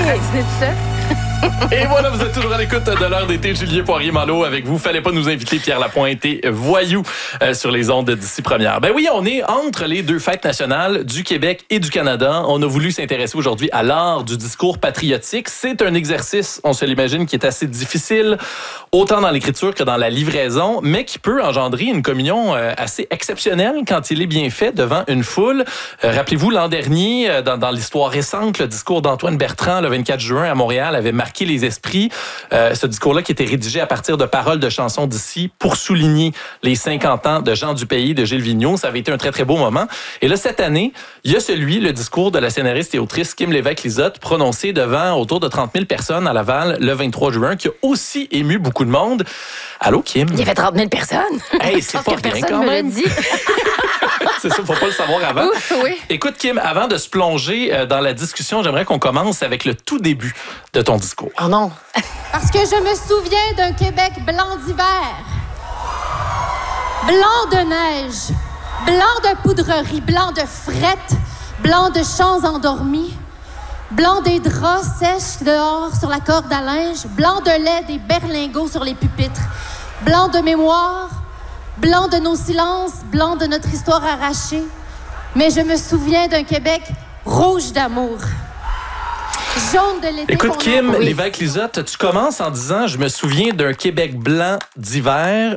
à dîner tout seul. Et voilà, vous êtes toujours à l'écoute de l'heure d'été. Julien Poirier-Malo avec vous. Fallait pas nous inviter Pierre Lapointe et Voyou sur les ondes d'ici première. Ben oui, on est entre les deux fêtes nationales du Québec et du Canada. On a voulu s'intéresser aujourd'hui à l'art du discours patriotique. C'est un exercice, on se l'imagine, qui est assez difficile, autant dans l'écriture que dans la livraison, mais qui peut engendrer une communion assez exceptionnelle quand il est bien fait devant une foule. Rappelez-vous, l'an dernier, dans l'histoire récente, le discours d'Antoine Bertrand, le 24 juin à Montréal, avait marqué les esprits. Ce discours-là qui était rédigé à partir de paroles de chansons d'ici pour souligner les 50 ans de Jean Dupaix, de Gilles Vigneault. Ça avait été un très, très beau moment. Et là, cette année, il y a le discours de la scénariste et autrice Kim Lévesque-Lizotte, prononcé devant autour de 30 000 personnes à Laval le 23 juin, qui a aussi ému beaucoup de monde. Allô, Kim? Il y avait 30 000 personnes. Hey, c'est pas rien quand même. Dit. C'est ça, faut pas le savoir avant. Ouf, oui. Écoute, Kim, avant de se plonger dans la discussion, j'aimerais qu'on commence avec le tout début de ton discours. Oh non. Parce que je me souviens d'un Québec blanc d'hiver, blanc de neige, blanc de poudrerie, blanc de frettes, blanc de champs endormis, blanc des draps sèches dehors sur la corde à linge, blanc de lait des berlingots sur les pupitres, blanc de mémoire, blanc de nos silences, blanc de notre histoire arrachée. Mais je me souviens d'un Québec rouge d'amour. Jaune de l'été. Écoute, Kim Lévesque-Lizotte, tu commences en disant « Je me souviens d'un Québec blanc d'hiver ».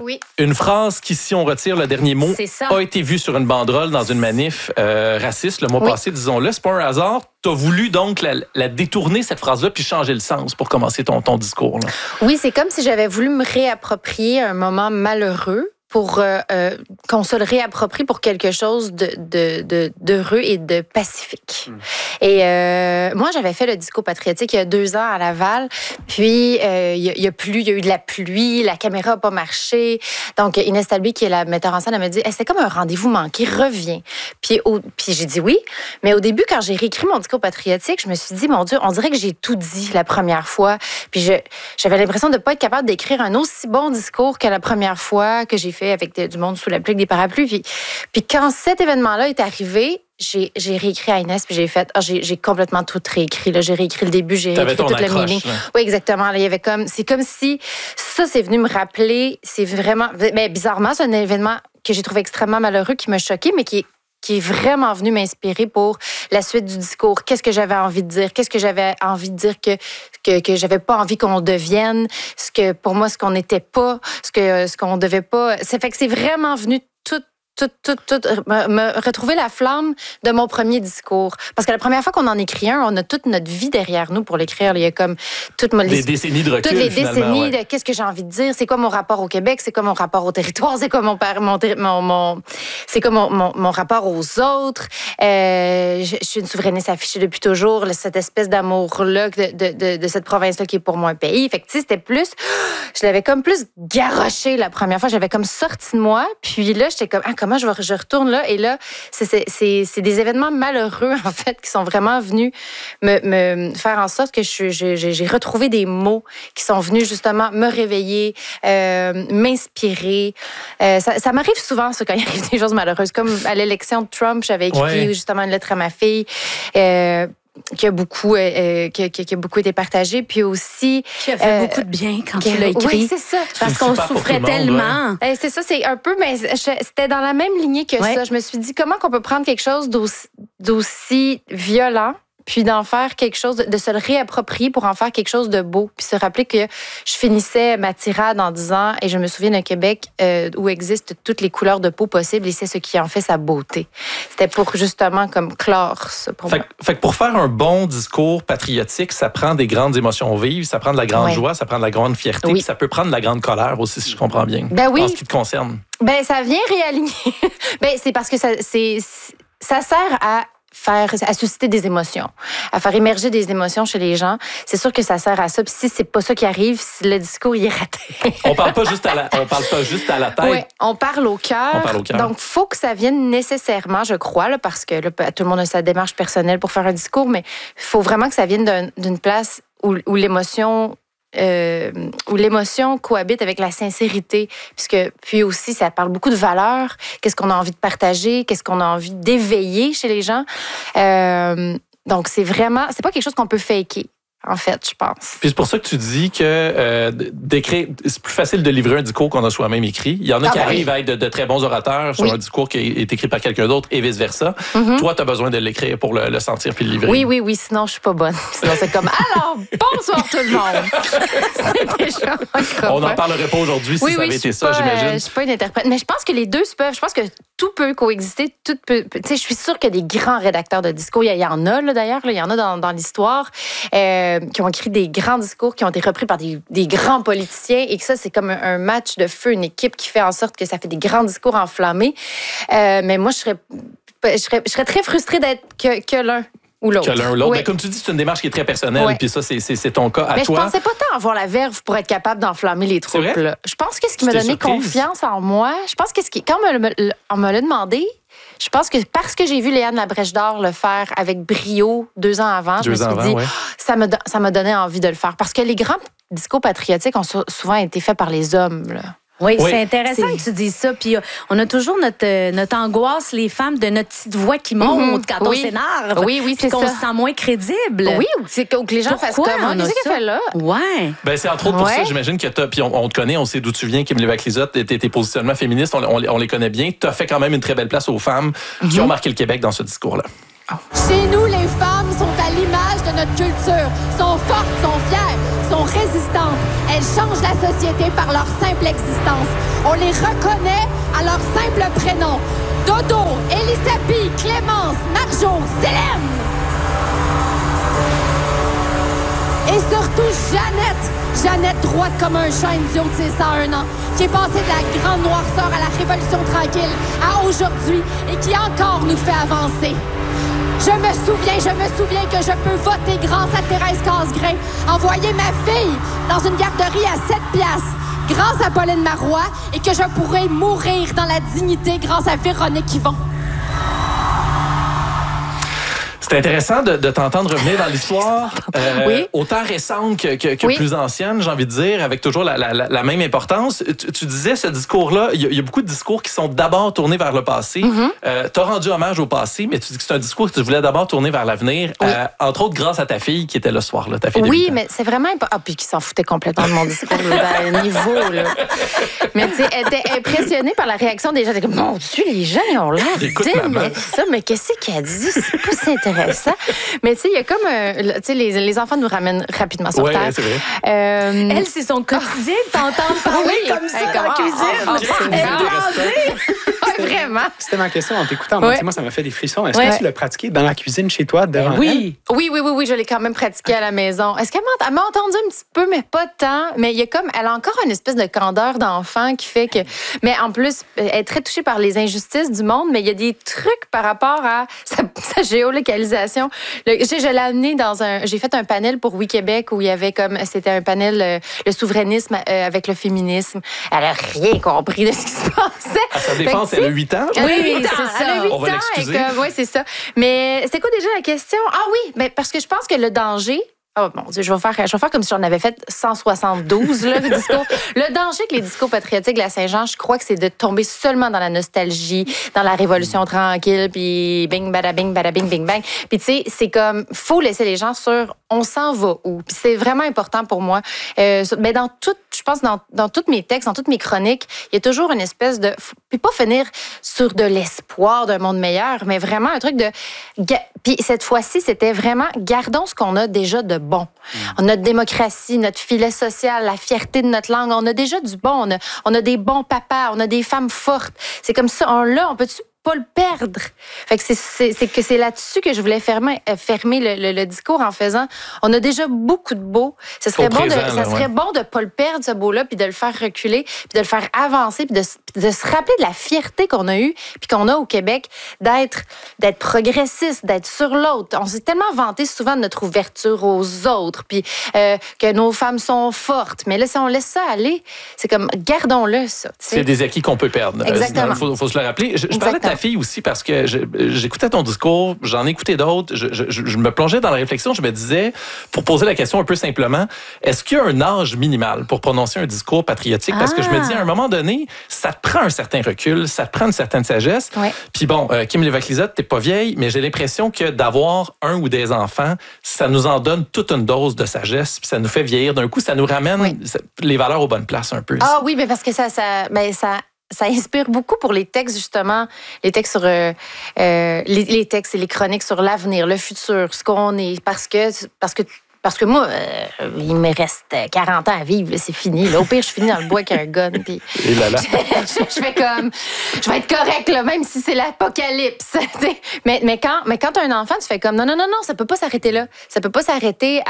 Oui. Une phrase qui, si on retire le dernier mot, a été vue sur une banderole dans une manif raciste le mois passé, disons-le. C'est pas un hasard. Tu as voulu donc la détourner, cette phrase-là, puis changer le sens pour commencer ton discours. Là. Oui, c'est comme si j'avais voulu me réapproprier un moment malheureux pour qu'on se le réapproprie pour quelque chose d'heureux et de pacifique. Et moi, j'avais fait le discours patriotique il y a 2 ans à Laval, puis il y a eu de la pluie, la caméra n'a pas marché. Donc, Inès Talbé, qui est la metteur en scène, elle m'a dit hey, « c'est comme un rendez-vous manqué, reviens ». Puis j'ai dit oui, mais au début, quand j'ai réécrit mon discours patriotique, je me suis dit « Mon Dieu, on dirait que j'ai tout dit la première fois ». Puis j'avais l'impression de ne pas être capable d'écrire un aussi bon discours que la première fois que j'ai fait avec du monde sous la pluie, avec des parapluies. Puis quand cet événement-là est arrivé, j'ai réécrit à Inès, puis j'ai fait, j'ai complètement tout réécrit. Là. J'ai réécrit le début, j'ai réécrit toute la meaning. Oui, exactement. Là, il y avait c'est comme si ça, c'est venu me rappeler, c'est vraiment, bizarrement, c'est un événement que j'ai trouvé extrêmement malheureux, qui m'a choquée, mais qui est vraiment venu m'inspirer pour la suite du discours. Qu'est-ce que j'avais envie de dire? Qu'est-ce que j'avais envie de dire que j'avais pas envie qu'on devienne? Pour moi, ce qu'on n'était pas, ce qu'on devait pas. Ça fait que c'est vraiment venu tout me retrouver la flamme de mon premier discours. Parce que la première fois qu'on en écrit un, on a toute notre vie derrière nous pour l'écrire. Il y a comme des décennies de recul, toutes les décennies de qu'est-ce que j'ai envie de dire, c'est quoi mon rapport au Québec, c'est quoi mon rapport au territoire, c'est quoi c'est quoi mon rapport aux autres. Je suis une souverainiste affichée depuis toujours, cette espèce d'amour-là de cette province-là qui est pour moi un pays. Fait que, tu sais, c'était plus... Je l'avais comme plus garoché la première fois. J'avais comme sorti de moi. Puis là, j'étais comme, comment je retourne là? Et là, c'est des événements malheureux, en fait, qui sont vraiment venus me faire en sorte que j'ai retrouvé des mots qui sont venus justement me réveiller, m'inspirer. Ça m'arrive souvent, ça, quand il arrive des choses malheureuses. Comme à l'élection de Trump, j'avais écrit justement une lettre à ma fille. Qui a beaucoup été partagé, puis aussi qui a fait beaucoup de bien quand tu l'as écrit. Oui, c'est ça, parce qu'on souffrait tellement. C'est ça, c'est un peu, mais c'était dans la même lignée que ça. Je me suis dit comment qu'on peut prendre quelque chose d'aussi violent, puis d'en faire quelque chose, de se le réapproprier pour en faire quelque chose de beau, puis se rappeler que je finissais ma tirade en disant, et je me souviens d'un Québec où existent toutes les couleurs de peau possibles, et c'est ce qui en fait sa beauté. C'était pour justement comme clore ça pour moi. Fait que pour faire un bon discours patriotique, ça prend des grandes émotions vives, ça prend de la grande joie, ça prend de la grande fierté, puis ça peut prendre de la grande colère aussi, si je comprends bien. Oui. En ce qui te concerne. Ça vient réaligner. C'est parce que ça sert à susciter des émotions, à faire émerger des émotions chez les gens. C'est sûr que ça sert à ça. Puis si c'est pas ça qui arrive, si le discours il est raté. On parle pas juste à la tête. Oui, on parle au cœur. Donc, faut que ça vienne nécessairement, je crois, là, parce que là, tout le monde a sa démarche personnelle pour faire un discours, mais il faut vraiment que ça vienne d'une place où l'émotion cohabite avec la sincérité, puis aussi ça parle beaucoup de valeurs, qu'est-ce qu'on a envie de partager, qu'est-ce qu'on a envie d'éveiller chez les gens. Donc c'est pas quelque chose qu'on peut faker. en fait, je pense. Puis c'est pour ça que tu dis que d'écrire, c'est plus facile de livrer un discours qu'on a soi-même écrit. Il y en a qui arrivent à être de très bons orateurs sur un discours qui est écrit par quelqu'un d'autre et vice-versa. Toi, tu as besoin de l'écrire pour le sentir puis le livrer. Oui, sinon je suis pas bonne. Sinon c'est comme, alors, bonsoir tout le monde. C'est déjà on n'en parlerait pas aujourd'hui si ça avait été ça, j'imagine. Je suis pas une interprète. Mais je pense que les deux se peuvent. Je pense que tout peut coexister. Tout peut. Tu sais, je suis sûre qu'il y a des grands rédacteurs de discours. Il y en a, là, d'ailleurs. Il y en a dans l'histoire qui ont écrit des grands discours qui ont été repris par des grands politiciens et que ça, c'est comme un match de feu, une équipe qui fait en sorte que ça fait des grands discours enflammés. Mais moi, je serais très frustrée d'être que l'un. Ou l'autre. Que l'un ou l'autre. Mais comme tu dis, c'est une démarche qui est très personnelle, puis ça, c'est ton cas à toi. Mais je pensais pas tant avoir la verve pour être capable d'enflammer les troupes. Là. Je pense que ce qui m'a donné confiance en moi, je pense que quand on me l'a demandé, je pense que parce que j'ai vu Léane Labrèche d'Or le faire avec brio 2 ans avant, je me suis dit, ça m'a donné envie de le faire. Parce que les grands discours patriotiques ont souvent été faits par les hommes, là. Oui, c'est intéressant que tu dises ça. Puis on a toujours notre angoisse, les femmes, de notre petite voix qui monte quand on s'énerve. Oui, c'est ça. Qu'on se sent moins crédible. Oui, c'est que les gens fassent comment? Qu'est-ce qu'elle fait là? Ouais. Ben, c'est entre autres pour ça, j'imagine que puis on te connaît, on sait d'où tu viens, Kim Lévesque-Lizotte, tes positionnements féministes, on les connaît bien. Tu as fait quand même une très belle place aux femmes qui ont marqué le Québec dans ce discours-là. Chez nous, les femmes sont à l'image de notre culture, sont fortes, sont fières, sont résistantes. Elles changent la société par leur simple existence. On les reconnaît à leur simple prénom. Dodo, Elisabeth, Clémence, Marjo, Célène. Et surtout Jeannette droite comme un chêne du haut de ses 101 ans, qui est passée de la grande noirceur à la révolution tranquille à aujourd'hui et qui encore nous fait avancer. Je me souviens que je peux voter grâce à Thérèse Casgrain, envoyer ma fille dans une garderie à 7 piastres, grâce à Pauline Marois, et que je pourrais mourir dans la dignité grâce à Véronique Yvon. C'est intéressant de t'entendre revenir dans l'histoire, autant récente que plus ancienne, j'ai envie de dire, avec toujours la même importance. Tu disais, ce discours-là, il y a beaucoup de discours qui sont d'abord tournés vers le passé. Tu as rendu hommage au passé, mais tu dis que c'est un discours que tu voulais d'abord tourner vers l'avenir, entre autres grâce à ta fille qui était le soir-là, ta fille de 8 ans. Mais c'est vraiment important. Ah, puis qui s'en foutait complètement de mon discours, à un niveau, là. Mais tu sais, elle était impressionnée par la réaction des gens. Elle était comme, mon Dieu, les gens, ils ont l'air mais qu'est-ce qu'elle dit? C'est pas si intéressant. Mais tu sais, il y a comme... tu sais, les enfants nous ramènent rapidement sur terre. C'est vrai. Elle, c'est son quotidien de t'entendre parler comme ça dans la cuisine. Elle est blasée. Vraiment. C'était ma question en t'écoutant. Moi, ça m'a fait des frissons. Est-ce que tu l'as pratiqué dans la cuisine chez toi devant elle? Oui, je l'ai quand même pratiqué à la maison. Est-ce qu'elle m'a entendu un petit peu, mais pas tant. Mais elle a encore une espèce de candeur d'enfant qui fait que... Mais en plus, elle est très touchée par les injustices du monde, mais il y a des trucs par rapport à sa géolocalisation. Je l'ai amené j'ai fait un panel pour Oui Québec où il y avait c'était un panel le souverainisme avec le féminisme. Elle a rien compris de ce qui se passait. À sa défense, elle a 8 ans. Oui, c'est ça. Elle a 8 On va l'excuser. Oui, c'est ça. Mais c'était quoi déjà la question? Ah oui, parce que je pense que le danger... Oh mon Dieu, je vais faire comme si j'en avais fait 172 là, le discours. Le danger que les discours patriotiques de la Saint-Jean, je crois que c'est de tomber seulement dans la nostalgie, dans la révolution tranquille, puis bing, bada, bing, bing, bang. Puis tu sais, c'est comme, faut laisser les gens sur on s'en va où. Puis c'est vraiment important pour moi. Mais je pense dans tous mes textes, dans toutes mes chroniques, il y a toujours une espèce de... Puis pas finir sur de l'espoir d'un monde meilleur, mais vraiment un truc de... Puis cette fois-ci, c'était vraiment, gardons ce qu'on a déjà de bon. Notre démocratie, notre filet social, la fierté de notre langue, on a déjà du bon. On a des bons papas, on a des femmes fortes. C'est comme ça, on peut-tu pas le perdre. Fait que c'est là-dessus que je voulais fermer le discours en faisant on a déjà beaucoup de beau. Ça serait bon de pas le perdre, ce beau-là, puis de le faire reculer, puis de le faire avancer, puis de se rappeler de la fierté qu'on a eue, puis qu'on a au Québec d'être progressiste, d'être sur l'autre. On s'est tellement vanté souvent de notre ouverture aux autres, puis que nos femmes sont fortes. Mais là, si on laisse ça aller, c'est comme, gardons-le, ça. T'sais. C'est des acquis qu'on peut perdre. Exactement. Il faut se le rappeler. Je parlais tout ta fille aussi, parce que j'écoutais ton discours, j'en ai écouté d'autres, je me plongeais dans la réflexion, je me disais, pour poser la question un peu simplement, est-ce qu'il y a un âge minimal pour prononcer un discours patriotique? Parce que je me dis, à un moment donné, ça te prend un certain recul, ça te prend une certaine sagesse. Ouais. Puis bon, Kim Lévesque-Lizotte, t'es pas vieille, mais j'ai l'impression que d'avoir un ou des enfants, ça nous en donne toute une dose de sagesse, puis ça nous fait vieillir. D'un coup, ça nous ramène les valeurs aux bonnes places un peu. Ah oui, mais parce que ça inspire beaucoup pour les textes, justement, les textes sur les textes et les chroniques sur l'avenir, le futur, ce qu'on est. Parce que moi, il me reste 40 ans à vivre, là, c'est fini. Là. Au pire, je finis dans le bois avec un gun. Puis et là là. Je fais comme, je vais être correct, là, même si c'est l'apocalypse. mais quand tu as un enfant, tu fais comme, non, ça peut pas s'arrêter là. Ça peut pas s'arrêter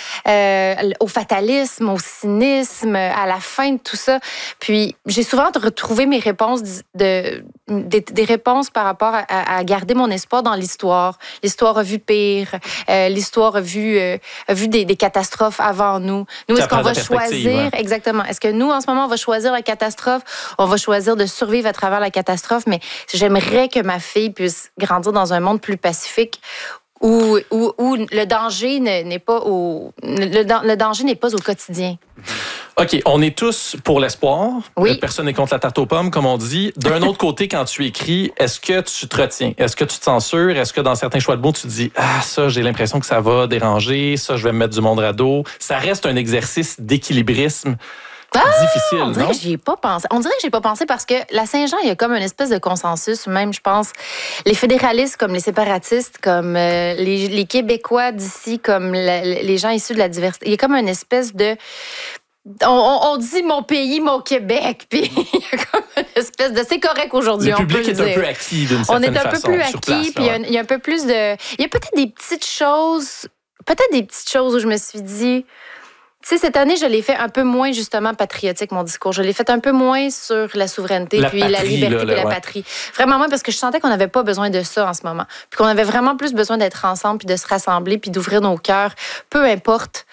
au fatalisme, au cynisme, à la fin de tout ça. Puis j'ai souvent retrouvé mes réponses, des réponses par rapport à garder mon espoir dans l'histoire. L'histoire a vu pire. L'histoire a vu des catastrophes avant nous. Nous, est-ce qu'on va choisir... Exactement. Est-ce que nous, en ce moment, on va choisir la catastrophe? On va choisir de survivre à travers la catastrophe, mais j'aimerais que ma fille puisse grandir dans un monde plus pacifique où le danger n'est pas le danger n'est pas au quotidien. OK, on est tous pour l'espoir. Oui. Personne n'est contre la tarte aux pommes, comme on dit. D'un autre côté, quand tu écris, est-ce que tu te retiens? Est-ce que tu te censures? Est-ce que dans certains choix de mots, tu te dis « Ah, ça, j'ai l'impression que ça va déranger. Ça, je vais me mettre du monde à dos. » Ça reste un exercice d'équilibrisme difficile, on dirait que j'y ai pas pensé. On dirait que j'ai pas pensé parce que la Saint-Jean, il y a comme une espèce de consensus, même, je pense, les fédéralistes comme les séparatistes, comme les Québécois d'ici, comme les gens issus de la diversité. Il y a comme une espèce de... On dit mon pays, mon Québec, puis il y a comme une espèce de... C'est correct aujourd'hui, on peut le dire. Le public est un peu acquis d'une certaine façon. On est un peu plus acquis, puis il y a un peu plus de... Il y a peut-être des petites choses où je me suis dit... Tu sais, cette année, je l'ai fait un peu moins, justement, patriotique, mon discours. Je l'ai fait un peu moins sur la souveraineté, la liberté, puis la patrie. Vraiment moins, parce que je sentais qu'on n'avait pas besoin de ça en ce moment. Puis qu'on avait vraiment plus besoin d'être ensemble, puis de se rassembler, puis d'ouvrir nos cœurs, peu importe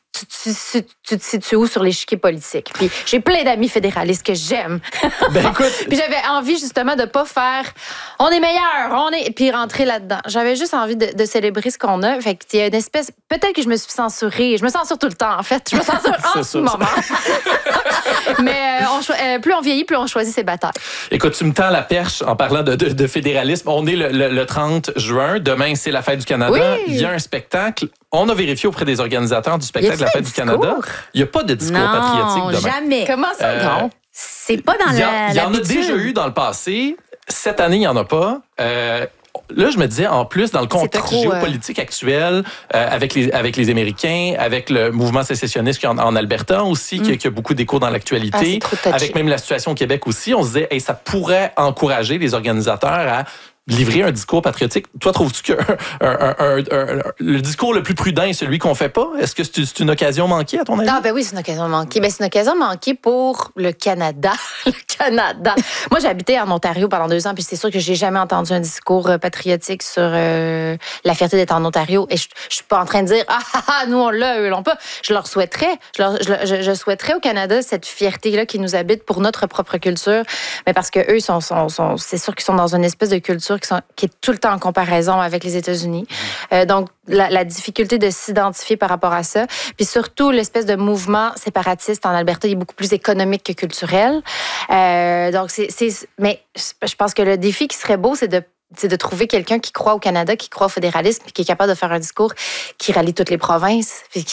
tu te situes où sur l'échiquier politique. Puis j'ai plein d'amis fédéralistes que j'aime. Ben écoute... Puis j'avais envie justement de pas faire « on est meilleur, puis rentrer là-dedans ». J'avais juste envie de célébrer ce qu'on a. Fait qu'il y a une espèce... Peut-être que je me suis censurée. Je me censure tout le temps, en fait. Je me censure en ce moment. Mais plus on vieillit, plus on choisit ses batailles. Écoute, tu me tends la perche en parlant de fédéralisme. On est le 30 juin. Demain, c'est la Fête du Canada. Oui. Il y a un spectacle. On a vérifié auprès des organisateurs du spectacle de la Fête du Canada. Il n'y a pas de discours patriotique demain. Non, jamais. Comment ça, non? C'est pas dans la Il y en a déjà eu dans le passé. Cette année, il n'y en a pas. Là, je me disais, en plus, dans le contexte géopolitique actuel, avec les Américains, avec le mouvement sécessionniste qu'il y a en Alberta aussi, qui a beaucoup d'écho dans l'actualité, avec même la situation au Québec aussi, on se disait, ça pourrait encourager les organisateurs à livrer un discours patriotique. Toi, trouves-tu que le discours le plus prudent est celui qu'on fait pas? Est-ce que c'est une occasion manquée, à ton avis? Ah, ben oui, c'est une occasion manquée. Ben, c'est une occasion manquée pour le Canada. Le Canada. Moi, j'ai habité en Ontario pendant 2 ans, puis c'est sûr que j'ai jamais entendu un discours patriotique sur la fierté d'être en Ontario. Et je suis pas en train de dire, nous, on l'a, eux l'ont pas. Je leur souhaiterais. Je souhaiterais au Canada cette fierté-là qui nous habite pour notre propre culture. Mais parce que eux, c'est sûr qu'ils sont dans une espèce de culture qui est tout le temps en comparaison avec les États-Unis. Donc, la difficulté de s'identifier par rapport à ça. Puis surtout, l'espèce de mouvement séparatiste en Alberta, il est beaucoup plus économique que culturel. Donc, mais je pense que le défi qui serait beau, c'est de trouver quelqu'un qui croit au Canada, qui croit au fédéralisme, puis qui est capable de faire un discours qui rallie toutes les provinces. Puis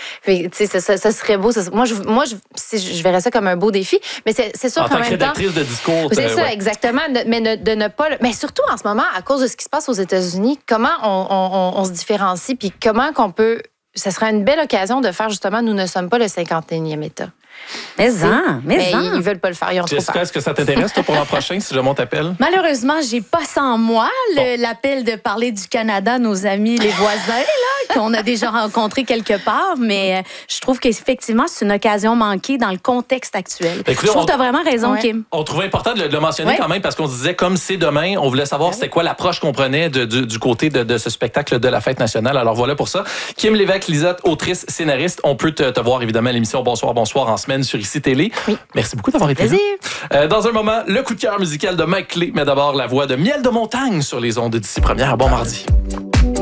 ça serait beau. Moi, je verrais ça comme un beau défi. Mais c'est sûr qu'en même temps... En tant que rédactrice de discours... C'est ça, exactement. Mais de ne pas... Mais surtout, en ce moment, à cause de ce qui se passe aux États-Unis, comment on se différencie, puis comment qu'on peut... Ça serait une belle occasion de faire, justement, nous ne sommes pas le 51e État. Mais ils veulent pas le faire, ils ont trop peur. Est-ce que ça t'intéresse, toi, pour l'an prochain, si jamais on t'appelle? Malheureusement, j'ai pas sans moi l'appel de parler du Canada, nos amis, les voisins, là, qu'on a déjà rencontrés quelque part, mais je trouve qu'effectivement, c'est une occasion manquée dans le contexte actuel. Écoutez, je trouve que tu as vraiment raison, Kim. On trouvait important de le mentionner quand même, parce qu'on se disait, comme c'est demain, on voulait savoir c'était quoi l'approche qu'on prenait du côté de ce spectacle de la Fête nationale. Alors voilà pour ça. Kim Lévesque-Lizotte, autrice, scénariste, on peut te voir évidemment à l'émission Bonsoir en semaine semaine sur ICI Télé. Oui. Merci beaucoup d'avoir été là. Dans un moment, le coup de cœur musical de Mike Clé, mais d'abord la voix de Miel de Montagne sur les ondes d'ici première. Bon mardi.